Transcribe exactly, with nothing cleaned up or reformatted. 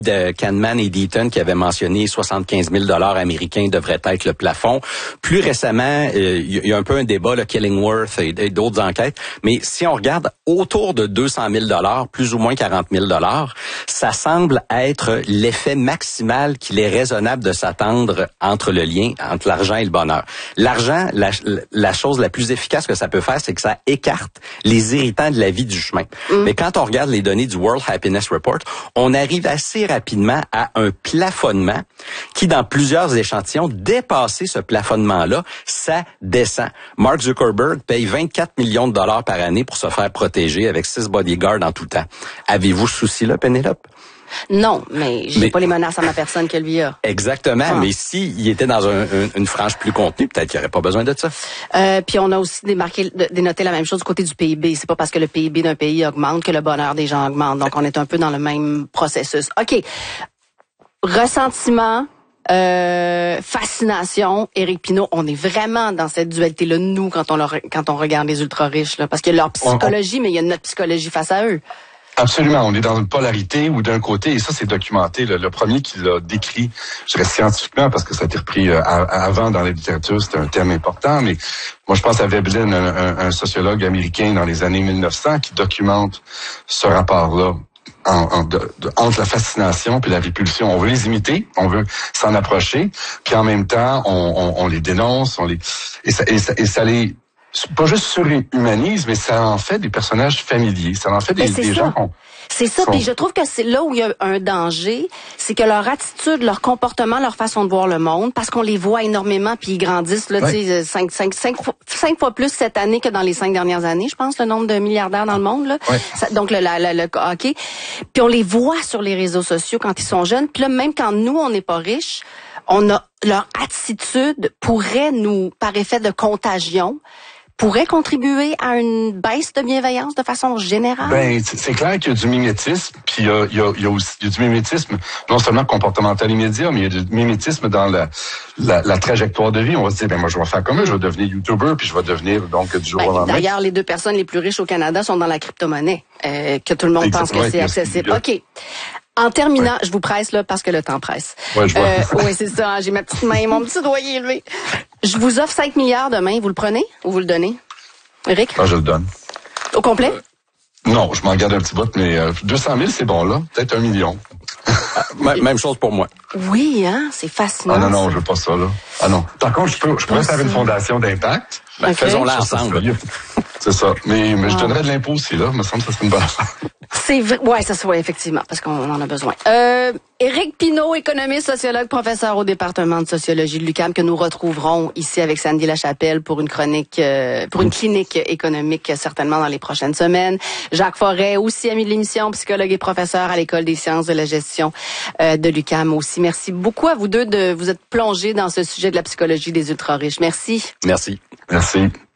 de Kahneman et Deaton qui avait mentionné soixante-quinze mille dollars américains devrait être le plafond. Plus récemment, euh, il y a un peu un débat, là, Killingworth et, et d'autres enquêtes, mais si on regarde autour de deux cent mille dollars, plus ou moins quarante mille dollars, ça semble être l'effet maximal qu'il est raisonnable de s'attendre entre le lien entre l'argent et le bonheur. L'argent, la, la chose la plus efficace que ça peut faire, c'est que ça écarte les irritants de la vie du chemin. Mm. Mais quand on regarde les données du World Happiness Report, on arrive assez rapidement à un plafonnement qui, dans plusieurs échantillons, dépasser ce plafonnement-là, ça descend. Mark Zuckerberg paye vingt-quatre millions de dollars par année pour se faire protéger avec six bodyguards en tout temps. Avez-vous ce souci-là, Pénélope? Non, mais j'ai mais, pas les menaces à ma personne que lui a. Exactement, ah. mais s'il si était dans un, un, une frange plus contenue, peut-être qu'il n'y aurait pas besoin de ça. Euh, puis on a aussi démarqué, dénoté la même chose du côté du P I B. C'est pas parce que le P I B d'un pays augmente que le bonheur des gens augmente. Donc on est un peu dans le même processus. OK. Ressentiment, euh, fascination, Éric Pinault, on est vraiment dans cette dualité-là, nous, quand on, leur, quand on regarde les ultra-riches, là, parce qu'il y a leur psychologie, on, on... mais il y a notre psychologie face à eux. Absolument, on est dans une polarité où d'un côté, et ça c'est documenté, le, le premier qui l'a décrit, je dirais scientifiquement, parce que ça a été repris euh, avant dans la littérature, c'était un thème important, mais moi je pense à Veblen, un, un, un sociologue américain dans les années mille neuf cents, qui documente ce rapport-là en, en, de, de, entre la fascination puis la répulsion. On veut les imiter, on veut s'en approcher, puis en même temps, on, on, on les dénonce, on les et ça, et ça, et ça les pas juste surhumanise, mais ça en fait des personnages familiers. Ça en fait des, des gens qu'on... C'est ça, puis je trouve que c'est là où il y a un danger, c'est que leur attitude, leur comportement, leur façon de voir le monde, parce qu'on les voit énormément, puis ils grandissent, là, ouais. tu sais, cinq, cinq, cinq, fois, cinq fois plus cette année que dans les cinq dernières années, je pense, le nombre de milliardaires dans le monde, là. Ouais. Ça, donc, le, la, la, le hockey. Puis on les voit sur les réseaux sociaux quand ils sont jeunes, puis là, même quand nous, on n'est pas riches, on a, leur attitude pourrait nous, par effet de contagion, pourrait contribuer à une baisse de bienveillance de façon générale? Ben, c'est clair qu'il y a du mimétisme, puis il y a, il y a, il y a aussi il y a du mimétisme, non seulement comportemental immédiat, mais il y a du mimétisme dans la, la, la trajectoire de vie. On va se dire, ben moi je vais faire comme eux, je vais devenir YouTuber, puis je vais devenir donc du jour ben, au lendemain. D'ailleurs, les deux personnes les plus riches au Canada sont dans la crypto-monnaie, euh, que tout le monde pense que ouais, c'est accessible. OK. En terminant, ouais. je vous presse là parce que le temps presse. Ouais, je vois. Euh, oui, c'est ça. J'ai ma petite main, mon petit doigt élevé. Je vous offre cinq milliards demain. Vous le prenez ou vous le donnez? Éric? Ah, je le donne. Au complet? Euh, non, je m'en garde un petit bout, mais euh, deux cent mille, c'est bon, là. Peut-être un million. ah, même chose pour moi. Oui, hein? C'est fascinant. Ah non, non, je veux pas ça, là. Ah non. Par contre, je, peux, je pourrais faire une fondation d'impact. Ben, okay. Faisons-la ensemble. C'est ça. Mais, mais wow. je donnerais de l'impôt aussi, là. Il me semble que ça serait une bonne affaire. C'est vrai. Ouais, ça soit effectivement, parce qu'on en a besoin. Euh, Éric Pinault, économiste, sociologue, professeur au département de sociologie de l'U Q A M, que nous retrouverons ici avec Sandy Lachapelle pour une chronique, euh, pour une clinique économique certainement dans les prochaines semaines. Jacques Forêt, aussi ami de l'émission, psychologue et professeur à l'École des sciences de la gestion euh, de l'U Q A M aussi. Merci beaucoup à vous deux de vous être plongés dans ce sujet de la psychologie des ultra-riches. Merci. Merci. Merci.